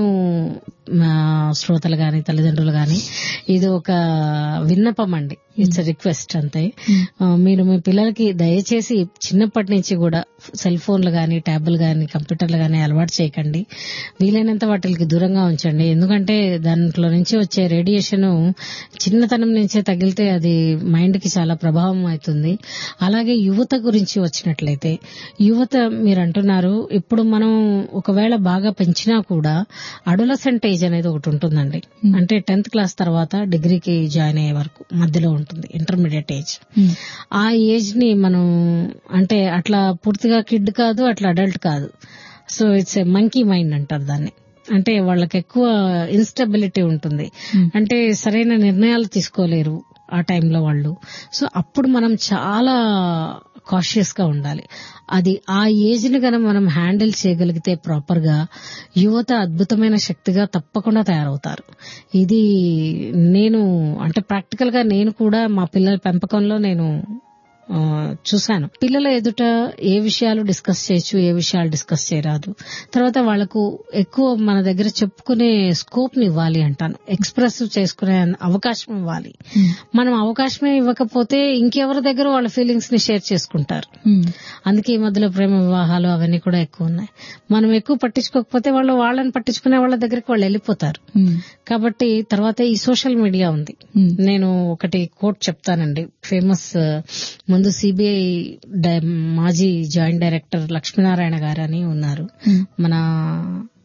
శ్రోతలు గాని తల్లిదండ్రులు గాని ఇది ఒక విన్నపం అండి, ఇట్స్ రిక్వెస్ట్ అంతే. మీరు మీ పిల్లలకి దయచేసి చిన్నప్పటి నుంచి కూడా సెల్ ఫోన్లు గాని, ట్యాబ్లు గాని, కంప్యూటర్లు గాని అలవాటు చేయకండి. వీలైనంత వాటికి దూరంగా ఉంచండి. ఎందుకంటే దాంట్లో నుంచి వచ్చే రేడియేషన్ చిన్నతనం నుంచే తగిలితే అది మైండ్ కి చాలా ప్రభావం అవుతుంది. అలాగే యువత గురించి వచ్చినట్లయితే, యువత మీరు అంటున్నారు ఇప్పుడు మనం ఒకవేళ బాగా పెంచినా కూడా అడోలసెంట్ ఏజ్ అనేది ఒకటి ఉంటుందండి. అంటే టెన్త్ క్లాస్ తర్వాత డిగ్రీకి జాయిన్ అయ్యే వరకు మధ్యలో ఉంటుంది ఇంటర్మీడియట్ ఏజ్. ఆ ఏజ్ ని మనం అంటే అట్లా పూర్తిగా కిడ్ కాదు, అట్లా అడల్ట్ కాదు. So it's a monkey mind అంటారు దాన్ని. అంటే వాళ్ళకి ఎక్కువ ఇన్స్టెబిలిటీ ఉంటుంది, అంటే సరైన నిర్ణయాలు తీసుకోలేరు ఆ టైంలో వాళ్ళు. సో అప్పుడు మనం చాలా కాషియస్ గా ఉండాలి. అది ఆ ఏజ్ ని గన మనం హ్యాండిల్ చేయగలిగితే ప్రాపర్ గా యువత అద్భుతమైన శక్తిగా తప్పకుండా తయారవుతారు. ఇది నేను అంటే ప్రాక్టికల్ గా నేను కూడా మా పిల్లల పెంపకంలో నేను చూశాను. పిల్లల ఎదుట ఏ విషయాలు డిస్కస్ చేయొచ్చు, ఏ విషయాలు డిస్కస్ చేయరాదు. తర్వాత వాళ్లకు ఎక్కువ మన దగ్గర చెప్పుకునే స్కోప్ ని ఇవ్వాలి అంటాను, ఎక్స్ప్రెస్ చేసుకునే అవకాశం ఇవ్వాలి. మనం అవకాశమే ఇవ్వకపోతే ఇంకెవరి దగ్గర వాళ్ళ ఫీలింగ్స్ ని షేర్ చేసుకుంటారు. అందుకే ఈ మధ్యలో ప్రేమ వివాహాలు అవన్నీ కూడా ఎక్కువ ఉన్నాయి. మనం ఎక్కువ పట్టించుకోకపోతే వాళ్ళు వాళ్ళని పట్టించుకునే వాళ్ళ దగ్గరికి వాళ్ళు వెళ్ళిపోతారు. కాబట్టి తర్వాత ఈ సోషల్ మీడియా ఉంది. నేను ఒకటి కోట్ చెప్తానండి, ఫేమస్ ముందు సిబిఐ మాజీ జాయింట్ డైరెక్టర్ లక్ష్మీనారాయణ గారు అని ఉన్నారు, మన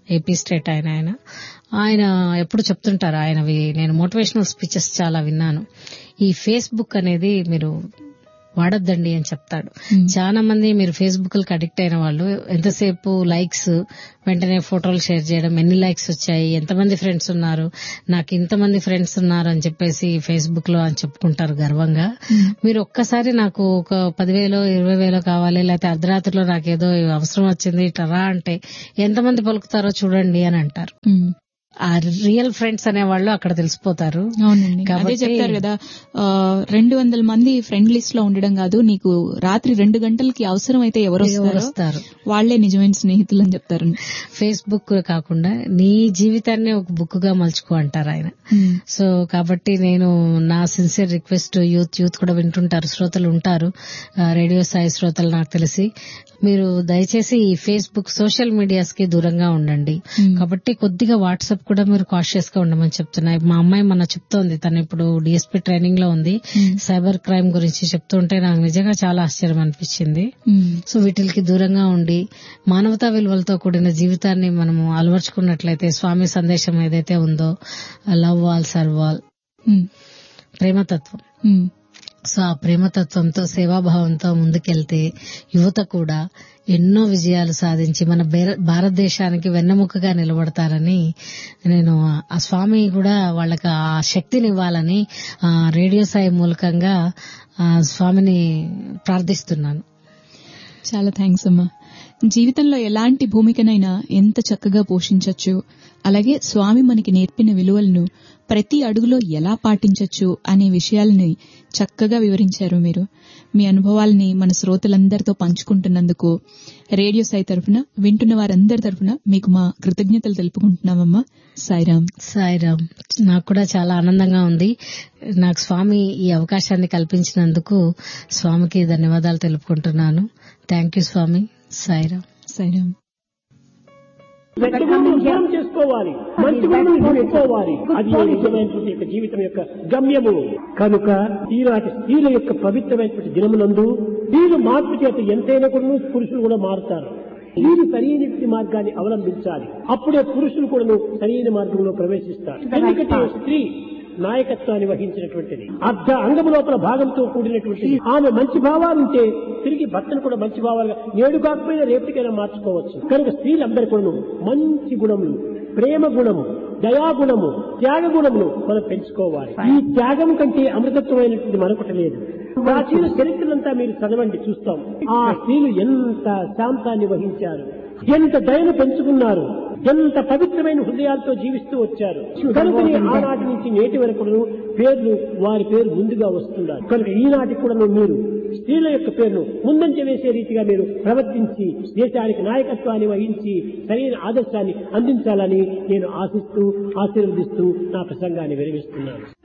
ఏపీ స్టేట్ ఆయన ఆయన ఆయన ఎప్పుడు చెప్తుంటారు ఆయనవి నేను మోటివేషనల్ స్పీచెస్ చాలా విన్నాను. ఈ ఫేస్బుక్ అనేది మీరు వాడొద్దండి అని చెప్తాడు. చాలా మంది మీరు ఫేస్బుక్ కి అడిక్ట్ అయిన వాళ్ళు ఎంతసేపు లైక్స్, వెంటనే ఫోటోలు షేర్ చేయడం, ఎన్ని లైక్స్ వచ్చాయి, ఎంతమంది ఫ్రెండ్స్ ఉన్నారు, నాకు ఇంతమంది ఫ్రెండ్స్ ఉన్నారు అని చెప్పేసి ఫేస్బుక్ లో అని చెప్పుకుంటారు గర్వంగా. మీరు ఒక్కసారి నాకు ఒక పదివేలో ఇరవై వేలో కావాలి, లేకపోతే అర్ధరాత్రిలో నాకేదో అవసరం వచ్చింది ఇట్లా రా అంటే ఎంతమంది పలుకుతారో చూడండి అని అంటారు. ఆ రియల్ ఫ్రెండ్స్ అనే వాళ్ళు అక్కడ తెలిసిపోతారు. అవునండి, అదే చెప్తారు కదా, రెండు వందల మంది ఫ్రెండ్ లిస్ట్ లో ఉండడం కాదు, నీకు రాత్రి రెండు గంటలకి అవసరం అయితే ఎవరు వస్తారు వాళ్లే నిజమైన స్నేహితులు అని చెప్తారు. ఫేస్బుక్ కాకుండా నీ జీవితాన్ని ఒక బుక్ గా మలుచుకో అంటారు ఆయన. సో కాబట్టి నేను నా సిన్సియర్ రిక్వెస్ట్, యూత్ యూత్ కూడా వింటుంటారు, శ్రోతలు ఉంటారు, రేడియో సాయి శ్రోతలు నాకు తెలిసి, మీరు దయచేసి ఈ ఫేస్బుక్ సోషల్ మీడియాస్ కి దూరంగా ఉండండి. కాబట్టి కొద్దిగా వాట్సాప్ కూడా మీరు కాషియస్ గా ఉండమని చెప్తున్నా. మా అమ్మాయి మన చెప్తోంది, తను ఇప్పుడు డిఎస్పీ ట్రైనింగ్ లో ఉంది, సైబర్ క్రైమ్ గురించి చెప్తుంటే నాకు నిజంగా చాలా ఆశ్చర్యం అనిపించింది. సో వీటికి దూరంగా ఉండి మానవతా విలువలతో కూడిన జీవితాన్ని మనము అలవర్చుకున్నట్లయితే, స్వామి సందేశం ఏదైతే ఉందో love all serve all, ప్రేమతత్వం, so ఆ ప్రేమతత్వంతో సేవాభావంతో ముందుకెళ్తే యువత కూడా ఎన్నో విజయాలు సాధించి మన భారతదేశానికి వెన్నెముకగా నిలబడతారని నేను ఆ స్వామి కూడా వాళ్ళకి ఆ శక్తిని ఇవ్వాలని రేడియో సాయి మూలకంగా స్వామిని ప్రార్థిస్తున్నాను. చాలా థ్యాంక్స్ అమ్మా. జీవితంలో ఎలాంటి భూమికనైనా ఎంత చక్కగా పోషించొచ్చు, అలాగే స్వామి మనకి నేర్పిన విలువలను ప్రతి అడుగులో ఎలా పాటించొచ్చు అనే విషయాలని చక్కగా వివరించారు మీరు. మీ అనుభవాల్ని మన శ్రోతలందరితో పంచుకుంటున్నందుకు రేడియో సాయి తరఫున, వింటున్న వారందరి తరఫున మీకు మా కృతజ్ఞతలు తెలుపుకుంటున్నామమ్మా. సాయిరాం. సాయిరాం. నాకు కూడా చాలా ఆనందంగా ఉంది. నాకు స్వామి ఈ అవకాశాన్ని కల్పించినందుకు స్వామికి ధన్యవాదాలు తెలుపుకుంటున్నాను. థ్యాంక్ యూ స్వామి. సాయిరాం. సాయిరాం. దూరం చేసుకోవాలి, మంచి గుణం నేర్చుకోవాలి, అది నిజమైనటువంటి యొక్క జీవితం యొక్క గమ్యము. కనుక ఈనాటి స్త్రీల యొక్క పవిత్రమైనటువంటి దినమునందు స్త్రీలు మార్పు చేత ఎంతైనా కూడా పురుషులు కూడా మారుతారు. స్త్రీలు సరైన మార్గాన్ని అవలంబించాలి, అప్పుడే పురుషులు కూడా సరైన మార్గంలో ప్రవేశిస్తారు. ఎందుకంటే స్త్రీ నాయకత్వాన్ని వహించినటువంటిది, అర్ధ అంగము లోపల భాగంతో కూడినటువంటిది. ఆమె మంచి భావాలుంటే తిరిగి భర్తను కూడా మంచి భావాలుగా నేడు కాకపోయినా రేపటికైనా మార్చుకోవచ్చు. కనుక స్త్రీలందరూ కూడా మంచి గుణములు, ప్రేమ గుణము, దయాగుణము, త్యాగ గుణమును మనం పెంచుకోవాలి. ఈ త్యాగం కంటే అమృతత్వమైనటువంటి మరొకటి లేదు. ప్రాచీన చరిత్రలంతా మీరు చదవండి, చూస్తాం ఆ స్త్రీలు ఎంత శాంతాన్ని వహించారు, ఎంత దయను పెంచుకున్నారు, ఎంత పవిత్రమైన హృదయాలతో జీవిస్తూ వచ్చారు. కనుకనే ఆనాటి నుంచి నేటి వరకు పేర్లు వారి పేరు ముందుగా వస్తున్నారు. కనుక ఈనాటికి కూడా మీరు స్త్రీల యొక్క పేరును ముందంజ వేసే రీతిగా మీరు ప్రవర్తించి దేశానికి నాయకత్వాన్ని వహించి సరైన ఆదర్శాన్ని అందించాలని నేను ఆశిస్తూ ఆశీర్వదిస్తూ నా ప్రసంగాన్ని విరమిస్తున్నాను.